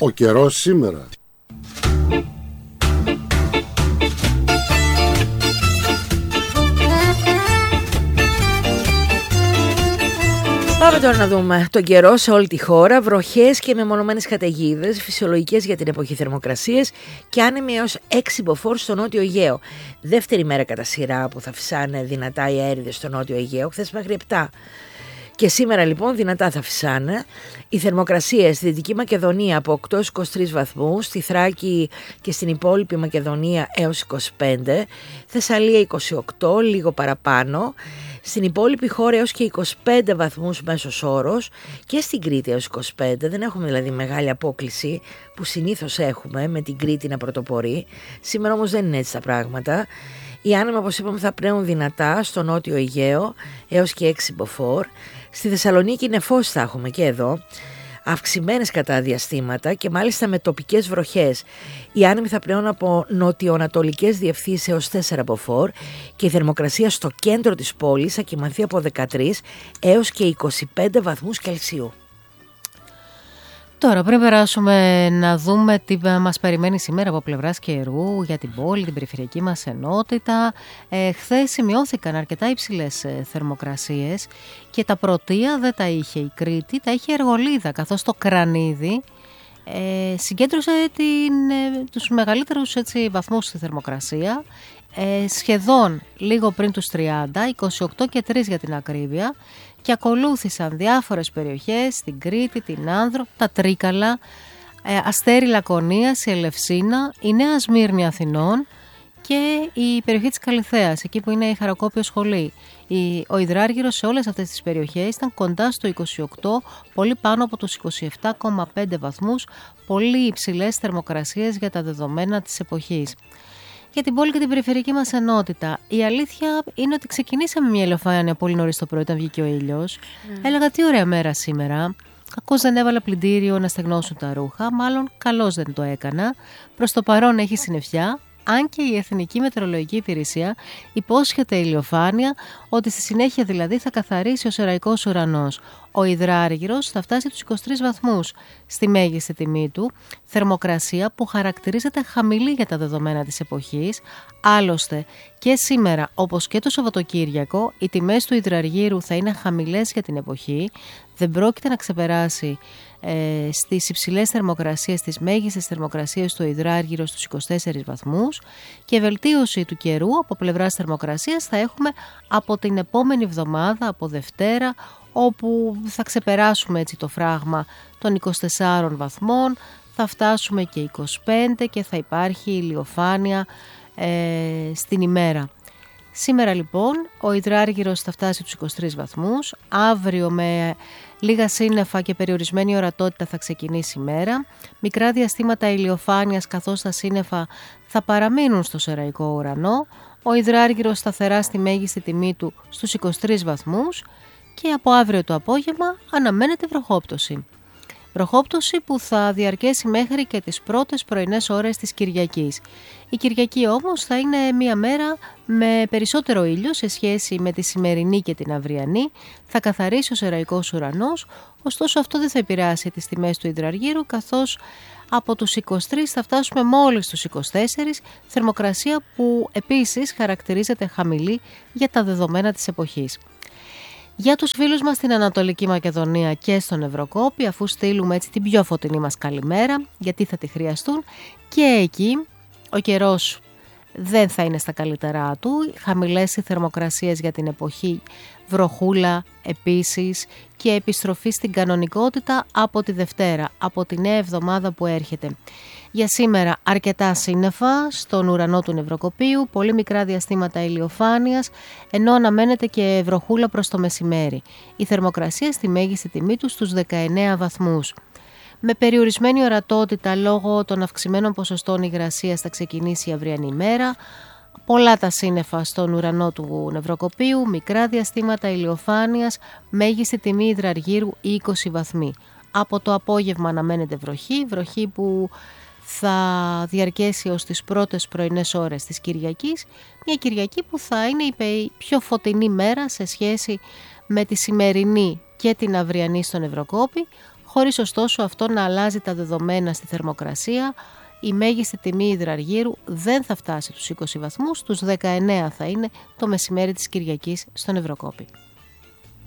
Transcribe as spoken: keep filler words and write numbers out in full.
Ο καιρός σήμερα. Πάμε τώρα να δούμε τον καιρό σε όλη τη χώρα. Βροχές και μεμονωμένες καταιγίδες, φυσιολογικές για την εποχή, θερμοκρασίες και άνεμοι έως έξι μποφόρ στο νότιο Αιγαίο. Δεύτερη μέρα κατά σειρά που θα φυσάνε δυνατά οι αέριδες στο νότιο Αιγαίο, χθες μέχρι επτά. Και σήμερα λοιπόν δυνατά θα φυσάνε. Οι θερμοκρασίες στη Δυτική Μακεδονία από οκτώ έως είκοσι τρεις βαθμούς, στη Θράκη και στην υπόλοιπη Μακεδονία έως είκοσι πέντε, Θεσσαλία είκοσι οκτώ, λίγο παραπάνω, στην υπόλοιπη χώρα έως και είκοσι πέντε βαθμούς μέσος όρος και στην Κρήτη έως είκοσι πέντε. Δεν έχουμε δηλαδή μεγάλη απόκλιση που συνήθως έχουμε με την Κρήτη να πρωτοπορεί. Σήμερα όμως δεν είναι έτσι τα πράγματα. Οι άνεμοι, όπως είπαμε, θα πνέουν δυνατά στο νότιο Αιγαίο έως και έξι μποφόρ. Στη Θεσσαλονίκη νεφώσεις θα έχουμε και εδώ, αυξημένες κατά διαστήματα και μάλιστα με τοπικές βροχές. Οι άνεμοι θα πνέουν από νοτιοανατολικές διευθύνσεις έως τέσσερα μποφόρ και η θερμοκρασία στο κέντρο της πόλης θα κυμανθεί από δεκατρείς έως και είκοσι πέντε βαθμούς Κελσίου. Τώρα πριν περάσουμε να δούμε τι μας περιμένει σήμερα από πλευράς καιρού για την πόλη, την περιφερειακή μας ενότητα. Ε, χθες σημειώθηκαν αρκετά υψηλές ε, θερμοκρασίες και τα πρωτεία δεν τα είχε η Κρήτη, τα είχε η Αργολίδα, καθώς το Κρανίδι ε, συγκέντρωσε την, ε, τους μεγαλύτερους έτσι, βαθμούς στη θερμοκρασία, ε, σχεδόν λίγο πριν τους τριάντα, είκοσι οκτώ και τρία για την ακρίβεια. Και ακολούθησαν διάφορες περιοχές, την Κρήτη, την Άνδρο, τα Τρίκαλα, ε, Αστέρι Λακωνίας, η Ελευσίνα, η Νέα Σμύρνη Αθηνών και η περιοχή της Καλιθέας, εκεί που είναι η Χαροκόπιο Σχολή. Η, ο υδράργυρος σε όλες αυτές τις περιοχές ήταν κοντά στο είκοσι οκτώ, πολύ πάνω από τους είκοσι επτά κόμμα πέντε βαθμούς, πολύ υψηλές θερμοκρασίες για τα δεδομένα της εποχής. Για την πόλη και την περιφερειακή μας ενότητα. Η αλήθεια είναι ότι ξεκινήσαμε μια ηλιοφάνεια πολύ νωρίς το πρωί όταν βγήκε ο ήλιος. Mm. Έλεγα τι ωραία μέρα σήμερα. Κακώς δεν έβαλα πλυντήριο να στεγνώσουν τα ρούχα, μάλλον καλώς δεν το έκανα. Προς το παρόν έχει συννεφιά, αν και η Εθνική Μετεωρολογική Υπηρεσία υπόσχεται ηλιοφάνεια, ότι στη συνέχεια δηλαδή θα καθαρίσει ο σεραϊκός ουρανός. Ο υδράργυρος θα φτάσει τους είκοσι τρεις βαθμούς στη μέγιστη τιμή του, θερμοκρασία που χαρακτηρίζεται χαμηλή για τα δεδομένα της εποχής. Άλλωστε και σήμερα όπως και το Σαββατοκύριακο οι τιμές του υδραργύρου θα είναι χαμηλές για την εποχή, δεν πρόκειται να ξεπεράσει ε, στις υψηλές θερμοκρασίες, στις μέγιστες θερμοκρασίες του υδράργυρο στους είκοσι τέσσερις βαθμούς και βελτίωση του καιρού από πλευράς θερμοκρασίας θα έχουμε από την επόμενη εβδομάδα, από Δευτέρα, όπου θα ξεπεράσουμε έτσι το φράγμα των είκοσι τεσσάρων βαθμών, θα φτάσουμε και είκοσι πέντε και θα υπάρχει ηλιοφάνεια ε, στην ημέρα. Σήμερα λοιπόν ο υδράργυρος θα φτάσει τους είκοσι τρεις βαθμούς, αύριο με λίγα σύννεφα και περιορισμένη ορατότητα θα ξεκινήσει η μέρα, μικρά διαστήματα ηλιοφάνειας καθώς τα σύννεφα θα παραμείνουν στο σεραϊκό ουρανό, ο υδράργυρος σταθερά στη μέγιστη τιμή του στους είκοσι τρεις βαθμούς και από αύριο το απόγευμα αναμένεται βροχόπτωση. Βροχόπτωση που θα διαρκέσει μέχρι και τις πρώτες πρωινές ώρες της Κυριακής. Η Κυριακή όμως θα είναι μια μέρα με περισσότερο ήλιο σε σχέση με τη σημερινή και την αυριανή. Θα καθαρίσει ο σεραϊκός ουρανός, ωστόσο αυτό δεν θα επηρεάσει τις τιμές του υδραργύρου, καθώς από τους είκοσι τρεις θα φτάσουμε μόλις στους είκοσι τέσσερα, θερμοκρασία που επίσης χαρακτηρίζεται χαμηλή για τα δεδομένα της εποχής. Για τους φίλους μας στην Ανατολική Μακεδονία και στον Ευρωκόπη, αφού στείλουμε έτσι την πιο φωτεινή μας καλημέρα, γιατί θα τη χρειαστούν, και εκεί ο καιρός δεν θα είναι στα καλύτερά του, χαμηλές οι θερμοκρασίες για την εποχή, βροχούλα επίσης και επιστροφή στην κανονικότητα από τη Δευτέρα, από τη νέα εβδομάδα που έρχεται. Για σήμερα αρκετά σύννεφα στον ουρανό του Νευροκοπίου, πολύ μικρά διαστήματα ηλιοφάνειας, ενώ αναμένεται και βροχούλα προς το μεσημέρι. Η θερμοκρασία στη μέγιστη τιμή του στους δεκαεννέα βαθμούς. Με περιορισμένη ορατότητα λόγω των αυξημένων ποσοστών υγρασίας θα ξεκινήσει η αυριανή ημέρα. Πολλά τα σύννεφα στον ουρανό του Νευροκοπίου, μικρά διαστήματα ηλιοφάνειας, μέγιστη τιμή υδραργύρου είκοσι βαθμοί. Από το απόγευμα αναμένεται βροχή, βροχή που θα διαρκέσει ως τις πρώτες πρωινές ώρες της Κυριακής, μια Κυριακή που θα είναι η πιο φωτεινή μέρα σε σχέση με τη σημερινή και την αυριανή στον Ευρωκόπη, χωρίς ωστόσο αυτό να αλλάζει τα δεδομένα στη θερμοκρασία. Η μέγιστη τιμή υδραργύρου δεν θα φτάσει τους είκοσι βαθμούς, τους δεκαεννέα θα είναι το μεσημέρι της Κυριακής στον Ευρωκόπη.